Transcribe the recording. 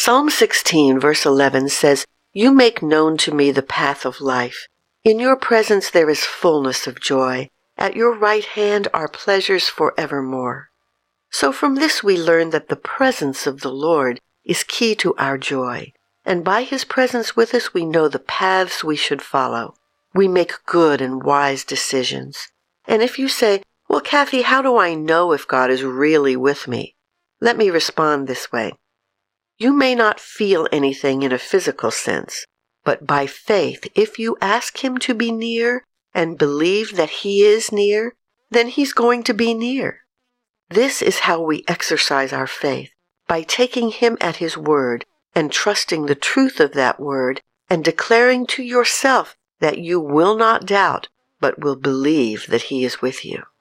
Psalm 16, verse 11 says, "You make known to me the path of life. In your presence there is fullness of joy. At your right hand are pleasures forevermore." So from this we learn that the presence of the Lord is key to our joy. And by his presence with us, we know the paths we should follow. We make good and wise decisions. And if you say, "Well, Kathy, how do I know if God is really with me?" Let me respond this way. You may not feel anything in a physical sense, but by faith, if you ask him to be near and believe that he is near, then he's going to be near. This is how we exercise our faith, by taking him at his word and trusting the truth of that word and declaring to yourself that you will not doubt, but will believe that he is with you.